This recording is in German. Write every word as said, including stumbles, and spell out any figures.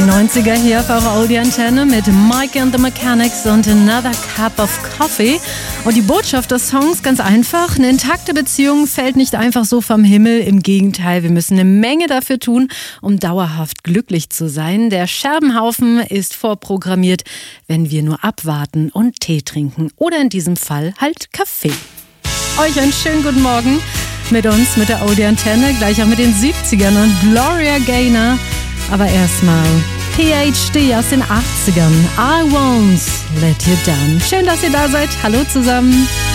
die neunziger hier auf eurer Audi-Antenne mit Mike and the Mechanics und Another Cup of Coffee. Und die Botschaft des Songs ganz einfach: Eine intakte Beziehung fällt nicht einfach so vom Himmel. Im Gegenteil, wir müssen eine Menge dafür tun, um dauerhaft glücklich zu sein. Der Scherbenhaufen ist vorprogrammiert, wenn wir nur abwarten und Tee trinken. Oder in diesem Fall halt Kaffee. Euch einen schönen guten Morgen mit uns, mit der Audi-Antenne, gleich auch mit den siebzigern und Gloria Gaynor. Aber erstmal P H D aus den achtzigern. I won't let you down. Schön, dass ihr da seid. Hallo zusammen.